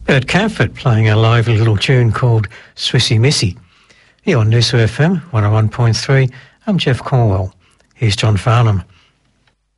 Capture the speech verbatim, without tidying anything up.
Bert Camford playing a lively little tune called Swissy Missy. Here on Noosa F M one oh one point three, I'm Jeff Cornwell. Here's John Farnham.